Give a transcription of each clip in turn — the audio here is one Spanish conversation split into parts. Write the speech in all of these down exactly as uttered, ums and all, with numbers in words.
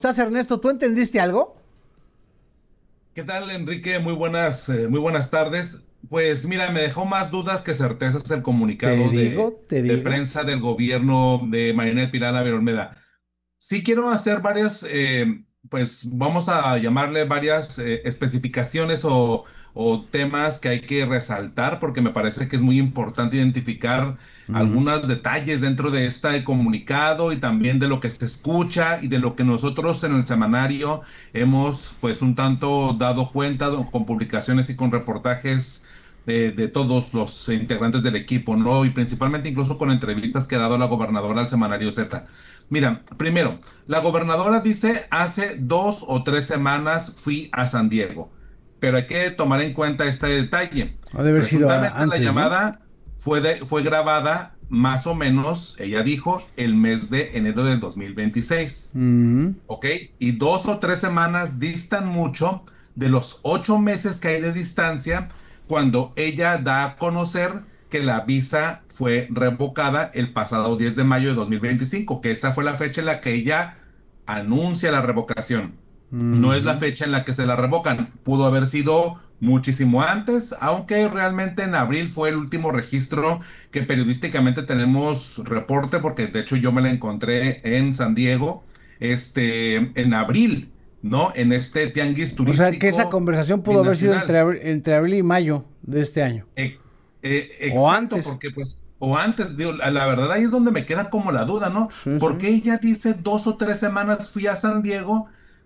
¿Estás, Ernesto? ¿Tú entendiste algo? ¿Qué tal, Enrique? Muy buenas, eh, muy buenas tardes. Pues mira, me dejó más dudas que certezas el Te comunicado de, digo, te de digo. prensa del gobierno de Marina del Pilar Ávila Olmeda. Sí quiero hacer varias, eh, pues vamos a llamarle varias eh, especificaciones o, o temas que hay que resaltar porque me parece que es muy importante identificar Ujú. algunos detalles dentro de este comunicado y también de lo que se escucha y de lo que nosotros en el semanario hemos pues un tanto dado cuenta con publicaciones y con reportajes de, de todos los integrantes del equipo, ¿no? Y principalmente incluso con entrevistas que ha dado la gobernadora al semanario Z. Mira, primero, la gobernadora dice, hace dos o tres semanas fui a San Diego, pero hay que tomar en cuenta este detalle. Ha de haber sido a- Presuntamente la antes, ¿no? llamada fue, de- fue grabada más o menos, ella dijo, el mes de enero del dos mil veintiséis. Ujú. ¿Ok? Y dos o tres semanas distan mucho de los ocho meses que hay de distancia cuando ella da a conocer que la visa fue revocada el pasado diez de mayo de dos mil veinticinco, que esa fue la fecha en la que ella anuncia la revocación. No es la Ujú. fecha en la que se la revocan. Pudo haber sido muchísimo antes, aunque realmente en abril fue el último registro que periodísticamente tenemos reporte, porque de hecho yo me la encontré en San Diego este, en abril, ¿no? En este tianguis O sea, que esa turístico conversación pudo haber sido entre, binacional. abri- entre abril y mayo de este año. E- eh, O exacto, antes. porque pues, o antes, digo, la, la verdad ahí es donde me queda como la duda, ¿no? Sí, sí. Porque ella dice dos o tres semanas fui a San Diego,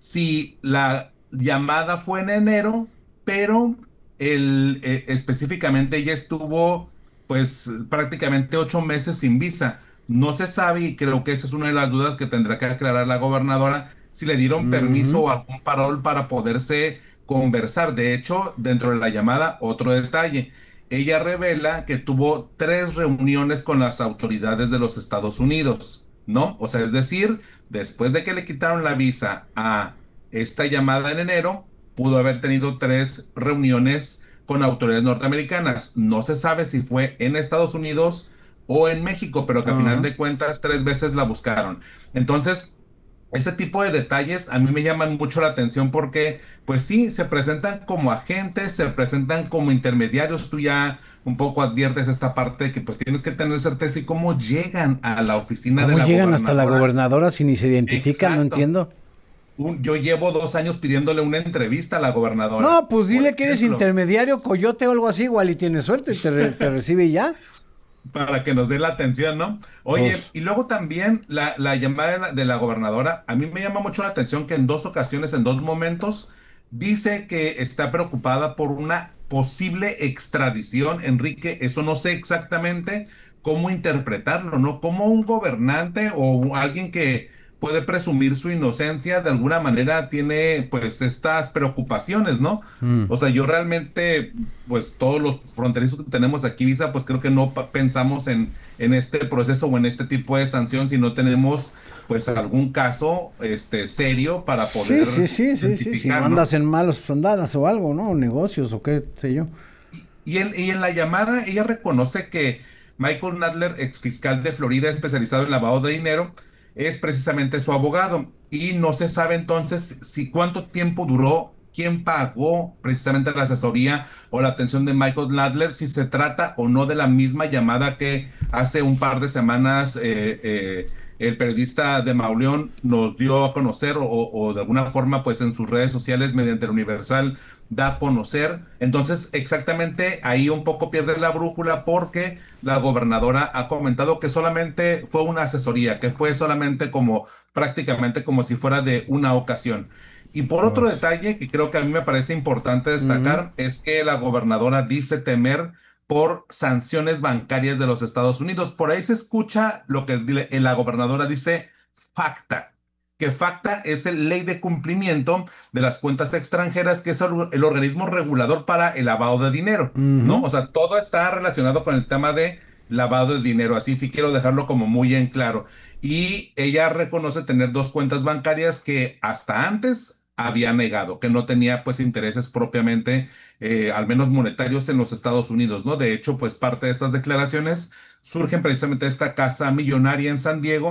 si la llamada fue en enero, pero el, eh, específicamente ella estuvo pues prácticamente ocho meses sin visa. No se sabe y creo que esa es una de las dudas que tendrá que aclarar la gobernadora, si le dieron permiso Ujú. o algún parol para poderse conversar. De hecho, dentro de la llamada, otro detalle. Ella revela que tuvo tres reuniones con las autoridades de los Estados Unidos, ¿no? O sea, es decir, después de que le quitaron la visa a esta llamada en enero, pudo haber tenido tres reuniones con autoridades norteamericanas. No se sabe si fue en Estados Unidos o en México, pero que a final Ajá. de cuentas tres veces la buscaron. Entonces, este tipo de detalles a mí me llaman mucho la atención porque, pues sí, se presentan como agentes, se presentan como intermediarios. Tú ya un poco adviertes esta parte que pues tienes que tener certeza y cómo llegan a la oficina de ¿Cómo la llegan hasta la gobernadora. gobernadora si ni se identifican? No Exacto. entiendo. Un- yo llevo dos años pidiéndole una entrevista a la gobernadora, No, pues por dile que eres ejemplo, intermediario, coyote o algo así, igual y tienes suerte, te, re- te recibe y ya. para que nos dé la atención, ¿no? Oye, Pues, y luego también la, la llamada de la, de la gobernadora, a mí me llama mucho la atención que en dos ocasiones, en dos momentos, dice que está preocupada por una posible extradición. Enrique, eso no sé exactamente cómo interpretarlo, ¿no? Como un gobernante o alguien que puede presumir su inocencia de alguna manera tiene pues estas preocupaciones, ¿no? mm. O sea, yo realmente, pues todos los fronterizos que tenemos aquí, Visa, pues creo que no pa- pensamos en, en este proceso o en este tipo de sanción si no tenemos pues algún caso este, serio para Sí, sí, poder sí, sí, sí. Si no identificar, andas ¿no? en malos andadas o algo, ¿no? Negocios o qué sé yo. Y, y en, y en la llamada ella reconoce que Michael Nadler, ex fiscal de Florida especializado en lavado de dinero, es precisamente su abogado. Y no se sabe entonces si cuánto tiempo duró, quién pagó precisamente la asesoría o la atención de Michael Nadler, si se trata o no de la misma llamada que hace un par de semanas eh, eh, el periodista de Mauleón nos dio a conocer o, o de alguna forma pues en sus redes sociales mediante el Universal da a conocer. Entonces, exactamente ahí un poco pierde la brújula porque la gobernadora ha comentado que solamente fue una asesoría, que fue solamente como prácticamente como si fuera de una ocasión. Y por otro Pues. detalle que creo que a mí me parece importante Ujú. destacar es que la gobernadora dice temer por sanciones bancarias de los Estados Unidos. Por ahí se escucha lo que la gobernadora dice FACTA, que FACTA es el ley de cumplimiento de las cuentas extranjeras, que es el, el organismo regulador para el lavado de dinero, ¿no? Ujú. O sea, todo está relacionado con el tema de lavado de dinero, así sí quiero dejarlo como muy en claro. Y ella reconoce tener dos cuentas bancarias que hasta antes había negado, que no tenía pues intereses propiamente, eh, al menos monetarios en los Estados Unidos, ¿no? De hecho, pues parte de estas declaraciones surgen precisamente de esta casa millonaria en San Diego,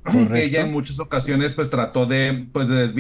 que ella correcto. en muchas ocasiones pues trató de, pues, de